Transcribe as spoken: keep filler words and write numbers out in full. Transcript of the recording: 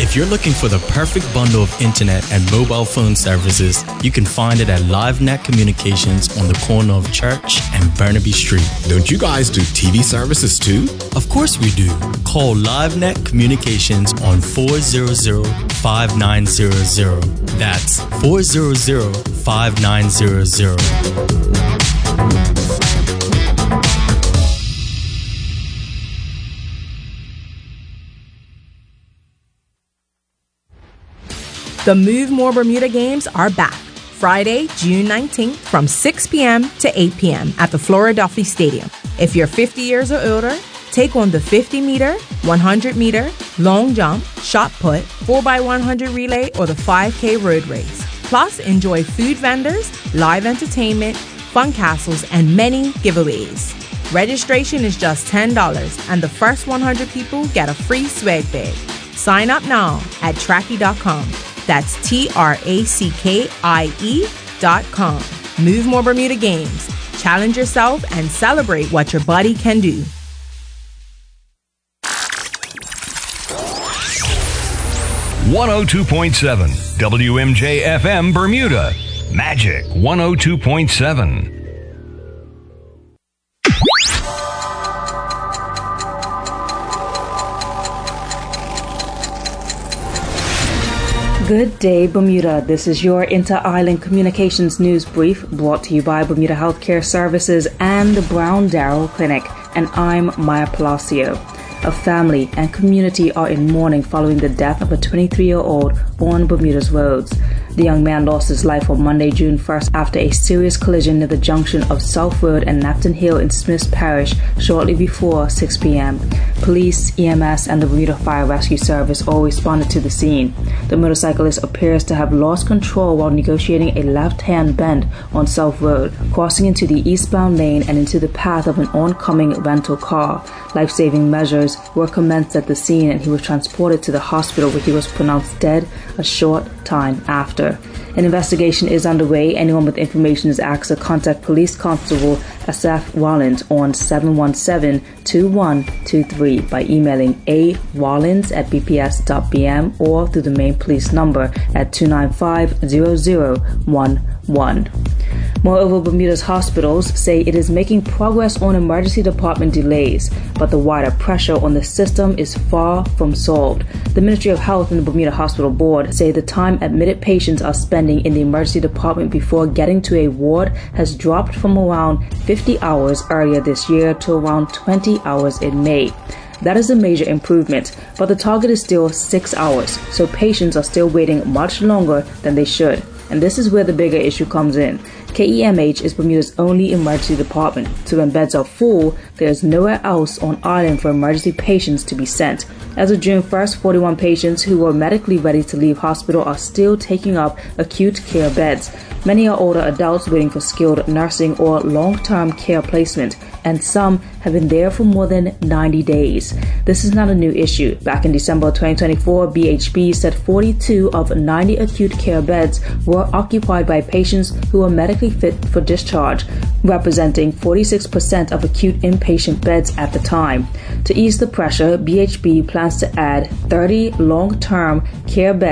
If you're looking for the perfect bundle of internet and mobile phone services, you can find it at LiveNet Communications on the corner of Church and Burnaby Street. Don't you guys do T V services too? Of course we do. Call LiveNet Communications on four hundred, five nine hundred. That's four hundred, five nine hundred. The Move More Bermuda Games are back Friday, June nineteenth from six p.m. to eight p.m. at the Flora Duffy Stadium. If you're fifty years or older, take on the fifty meter, one hundred meter, long jump, shot put, four by one hundred relay, or the five K road race. Plus, enjoy food vendors, live entertainment, fun castles, and many giveaways. Registration is just ten dollars, and the first one hundred people get a free swag bag. Sign up now at tracky dot com. That's T R A C K I E dot com. Move More Bermuda Games. Challenge yourself and celebrate what your body can do. one oh two point seven W M J F M Bermuda. Magic one oh two point seven. Good day, Bermuda. This is your Inter-Island Communications News Brief brought to you by Bermuda Healthcare Services and the Brown Darrell Clinic, and I'm Maya Palacio. A family and community are in mourning following the death of a twenty-three-year-old on Bermuda's roads. The young man lost his life on Monday, June first, after a serious collision near the junction of South Road and Napton Hill in Smiths Parish shortly before six p.m. Police, E M S, and the Bermuda Fire Rescue Service all responded to the scene. The motorcyclist appears to have lost control while negotiating a left-hand bend on South Road, crossing into the eastbound lane and into the path of an oncoming rental car. Life-saving measures were commenced at the scene, and he was transported to the hospital where he was pronounced dead a short time after. An investigation is underway. Anyone with information is asked to contact Police Constable Asaf Wallins on seven one seven, two one two three by emailing a wallins at b p s dot b m or through the main police number at two nine five, zero zero one one. Moreover, Bermuda's hospitals say it is making progress on emergency department delays, but the wider pressure on the system is far from solved. The Ministry of Health and the Bermuda Hospital Board say the time admitted patients are spending in the emergency department before getting to a ward has dropped from around fifty hours earlier this year to around twenty hours in May. That is a major improvement, but the target is still six hours, so patients are still waiting much longer than they should. And this is where the bigger issue comes in. K E M H is Bermuda's only emergency department, so when beds are full, there is nowhere else on island for emergency patients to be sent. As of June first, forty-one patients who were medically ready to leave hospital are still taking up acute care beds. Many are older adults waiting for skilled nursing or long-term care placement, and some have been there for more than ninety days. This is not a new issue. Back in December twenty twenty-four, B H B said forty-two of ninety acute care beds were occupied by patients who were medically fit for discharge, representing forty-six percent of acute inpatient beds at the time. To ease the pressure, B H B plans to add thirty long-term care beds